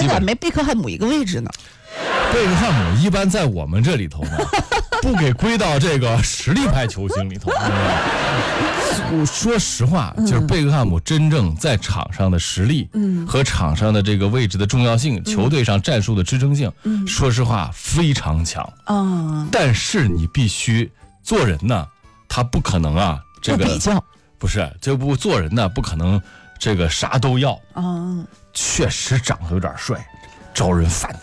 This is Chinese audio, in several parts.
他咋没贝克汉姆一个位置呢？ 贝克汉姆一般在我们这里头呢，不给归到这个实力派球星里头。我说实话，就是贝克汉姆真正在场上的实力，和场上的这个位置的重要性，球队上战术的支撑性，说实话非常强。但是你必须做人呢，他不可能啊，这个比较不是，这不做人呢，不可能这个啥都要。确实长得有点帅，招人烦。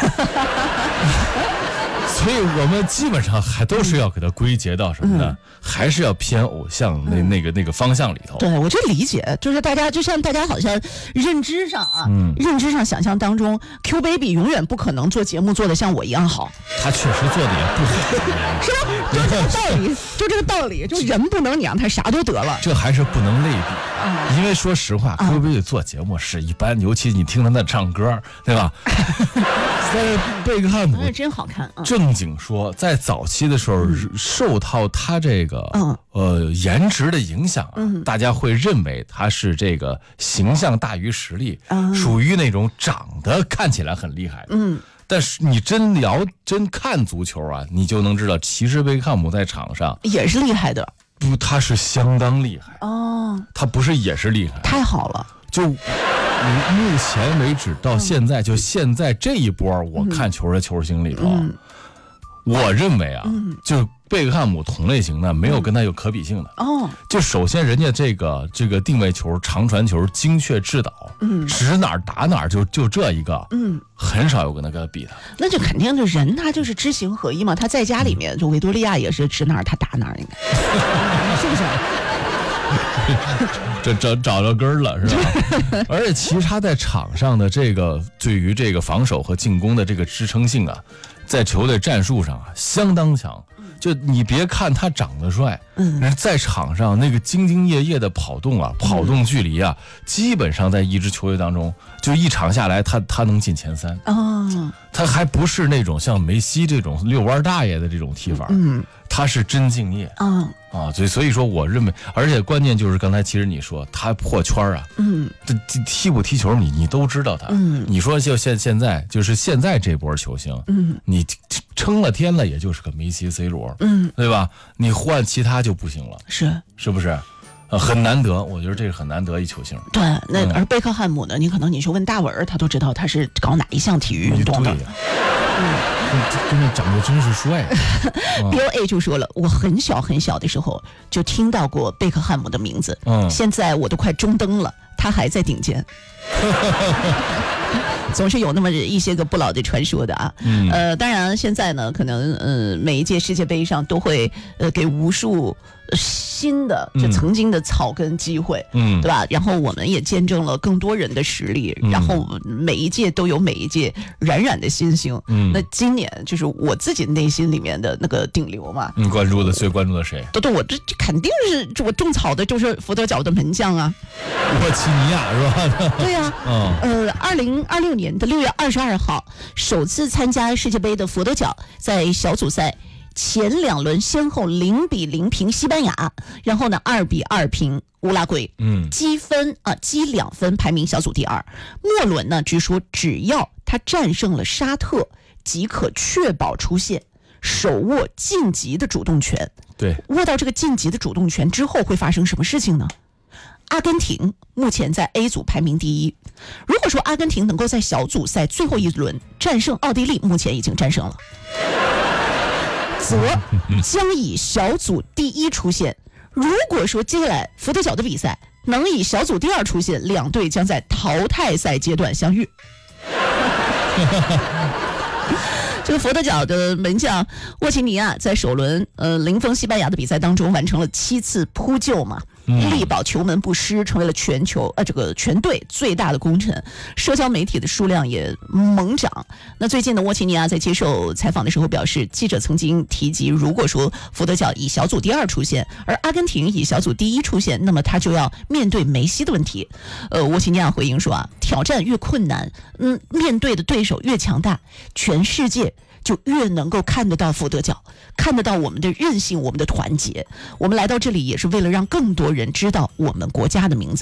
所以我们基本上还都是要给它归结到什么呢？还是要偏偶像那个方向里头。 对，我这理解就是大家就像大家好像认知上想象当中 ，Q Baby 永远不可能做节目做得像我一样好。 他确实做的也不好， 是吧？就这个道理，就这个道理，就人不能你让他啥都得了。 这还是不能类比，因为说实话 ，Q Baby 做节目是一般，尤其你听他那唱歌，对吧？但是贝克汉姆真好看啊。 正经说，在早期的时候，受到他这个颜值的影响大家会认为他是这个形象大于实力，属于那种长得看起来很厉害的。但是你真看足球啊，你就能知道，其实贝克汉姆在场上也是厉害的。 不，他是相当厉害他不是也是厉害， 太好了。 就目前为止到现在，就现在这一波我看球的球星里头，我认为就贝克汉姆同类型的没有跟他有可比性的。就首先人家这个定位球、长传球精确制导，指哪儿打哪儿，就这一个，很少有跟他比的。 那就肯定的人他就是知行合一嘛。他在家里面就维多利亚也是指哪儿他打哪儿，应该是不是？ 这找着根儿了是吧？而且其实他在场上的这个对于这个防守和进攻的这个支撑性啊，在球队战术上相当强。就你别看他长得帅，在场上那个兢兢业业的跑动跑动距离基本上在一支球队当中，就一场下来他能进前3。他还不是那种像梅西这种遛弯大爷的这种踢法，他是真敬业所以说我认为，而且关键就是刚才其实你说他破圈这踢不踢球你都知道他，你说就现在就是现在这波球星，你撑了天了也就是个梅西 C 罗，对吧？你换其他就不行了，是不是？很难得，我觉得这是很难得一球星。 对，那而贝克汉姆呢？你可能你去问大文，他都知道他是搞哪一项体育运动的。 真的长得真是帅。 BOA 就说了，我很小很小的时候就听到过贝克汉姆的名字，现在我都快中登了，他还在顶尖。总是有那么一些个不老的传说的当然现在呢，可能每一届世界杯上都会给无数新的就曾经的草根机会，对吧？然后我们也见证了更多人的实力，然后每一届都有每一届冉冉的新星。那今年就是我自己内心里面的那个顶流嘛。 你最关注的谁？ 对，我这肯定是我种草的就是佛得角的门将沃齐尼亚是吧？ 对呀，2026年的6月22号，首次参加世界杯的佛得角在小组赛前2轮先后0-0平西班牙，然后呢2-2平乌拉圭，积2分排名小组第2。末轮呢，据说只要他战胜了沙特，即可确保出线，手握晋级的主动权。 对， 握到这个晋级的主动权之后会发生什么事情呢？阿根廷目前在 A 组排名第1，如果说阿根廷能够在小组赛最后一轮战胜奥地利，目前已经战胜了，则将以小组第1出现。如果说接下来佛得角的比赛能以小组第2出现，两队将在淘汰赛阶段相遇。这个佛得角的门将沃齐尼亚在首轮零封西班牙的比赛当中完成了7次扑救嘛，力保球门不失，成为了全队最大的功臣。社交媒体的数量也猛涨。那最近的沃齐尼亚在接受采访的时候表示，记者曾经提及，如果说佛得角以小组第2出现，而阿根廷以小组第1出现，那么他就要面对梅西的问题。沃齐尼亚回应说挑战越困难，面对的对手越强大，全世界就越能够看得到佛得角，看得到我们的韧性，我们的团结。我们来到这里也是为了让更多人知道我们国家的名字。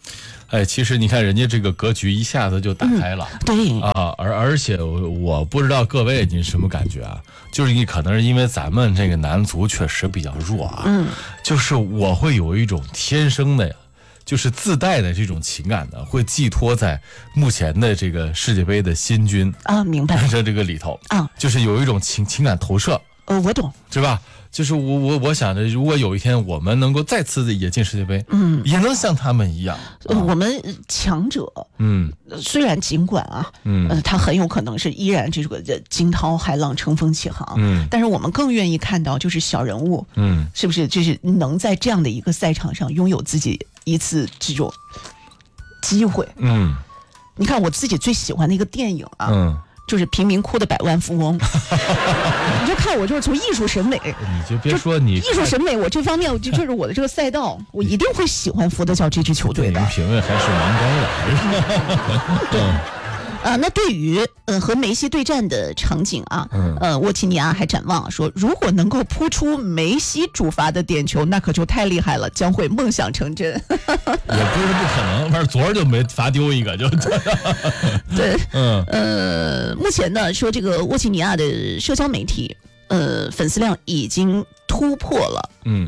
哎，其实你看人家这个格局一下子就打开了， 对啊，而且我不知道各位您什么感觉啊？就是你可能是因为咱们这个男足确实比较弱啊，就是我会有一种天生的呀，就是自带的这种情感呢，会寄托在目前的这个世界杯的新军啊，明白这个里头啊， 就是有一种情感投射， 我懂， 是吧？就是我想着，如果有一天我们能够再次的也进世界杯，也能像他们一样， 我们强者，虽然尽管啊，他很有可能是依然这个惊涛骇浪、乘风起航，但是我们更愿意看到就是小人物，是不是？就是能在这样的一个赛场上拥有自己一次这种机会，你看我自己最喜欢的一个电影啊，就是贫民窟的百万富翁，你就看我就是从艺术审美， 你就别说你艺术审美，我这方面就是我的这个赛道，我一定会喜欢佛得角这支球队的。 品味还是蛮高的。 那对于和梅西对战的场景啊，沃齐尼亚还展望说，如果能够扑出梅西主罚的点球，那可就太厉害了，将会梦想成真。 也不是不可能，反正昨儿就没罚丢一个，就对，目前呢说这个沃齐尼亚的社交媒体，粉丝量已经突破了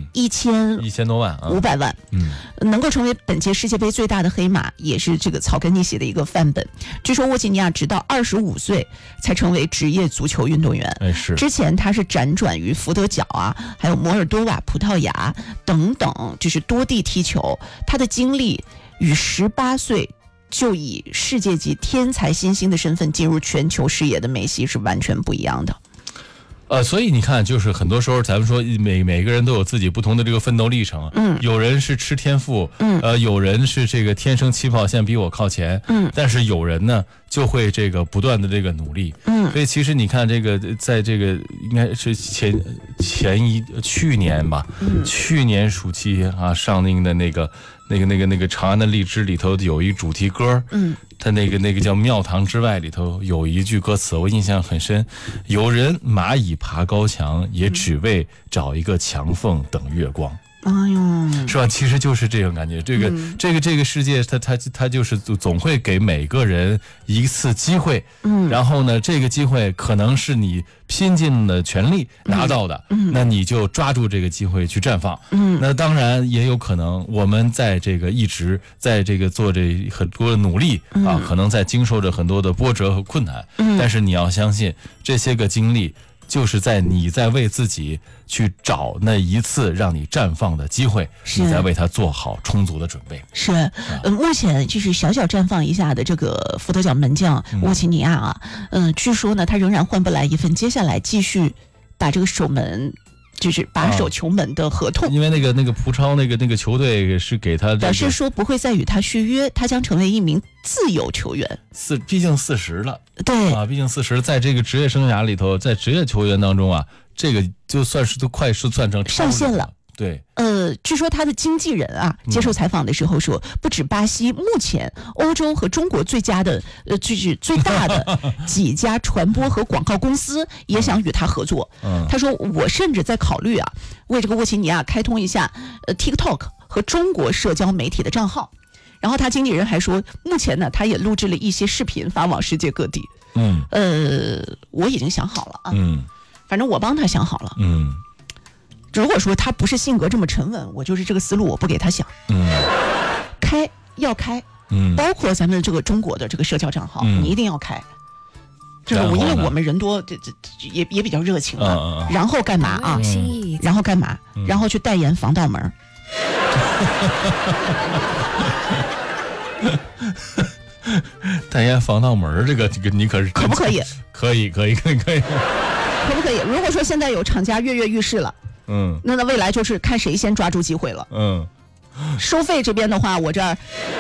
1000 多万 500万，能够成为本届世界杯最大的黑马，也是这个草根尼写的一个范本。据说沃齐尼亚直到25岁才成为职业足球运动员， 是之前他是辗转于福德角啊，还有摩尔多瓦、葡萄牙等等，就是多地踢球。他的经历与18岁就以世界级天才新星的身份进入全球视野的梅西是完全不一样的。 所以你看，就是很多时候咱们说每个人都有自己不同的这个奋斗历程，有人是吃天赋，有人是这个天生起跑线比我靠前，但是有人呢就会这个不断的这个努力，所以其实你看这个在这个应该是去年吧，去年暑期啊上映的那个长安的荔枝里头有一主题歌，它那个叫庙堂之外里头有一句歌词我印象很深，有人蚂蚁爬高墙，也只为找一个墙缝等月光。 哎呦， 是吧？其实就是这种感觉。这个世界，它就是总会给每个人一次机会。然后呢，这个机会可能是你拼尽了全力拿到的，那你就抓住这个机会去绽放。那当然也有可能，我们在这个一直在这个做这很多的努力啊，可能在经受着很多的波折和困难。但是你要相信，这些个经历就是你在为自己去找那一次让你绽放的机会，你在为它做好充足的准备。 是，目前就是小绽放一下的这个福德角门将沃齐尼亚啊，据说呢他仍然换不来一份接下来继续打这个守门。就是把守球门的合同， 因为那个葡超那个球队是给他表示说不会再与他续约，他将成为一名自由球员。 毕竟40了， 对啊，毕竟40，在这个职业生涯里头，在职业球员当中啊，这个就算是都快是算成上线了。 对， 据说他的经纪人啊接受采访的时候说，不止巴西，目前欧洲和中国最佳的就是最大的几家传播和广告公司也想与他合作。他说我甚至在考虑啊，为这个沃齐尼亚开通一下TikTok 和中国社交媒体的账号。然后他经纪人还说，目前呢他也录制了一些视频发往世界各地。我已经想好了啊，反正我帮他想好了。如果说他不是性格这么沉稳，我就是这个思路，我不给他想。开，包括咱们这个中国的这个社交账号，你一定要开。就是因为我们人多，这也比较热情嘛。然后干嘛啊？然后干嘛？然后去代言防盗门。 代言防盗门，这个你可不可以？ 可以。可不可以？如果说现在有厂家跃跃欲试了。那未来就是看谁先抓住机会了。收费这边的话，我这儿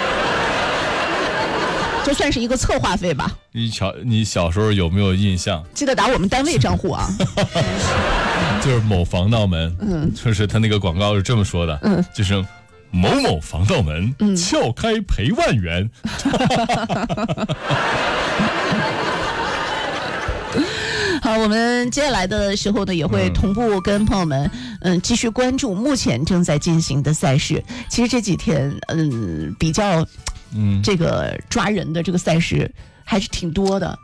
就算是一个策划费吧。 你小时候有没有印象？ 记得打我们单位账户啊。 就是某防盗门，就是他那个广告是这么说的，就是某某防盗门，撬开赔万元。 好，我我们接下来的时候呢，也会同步跟朋友们继续关注目前正在进行的赛事。其实这几天比较这个抓人的这个赛事还是挺多的。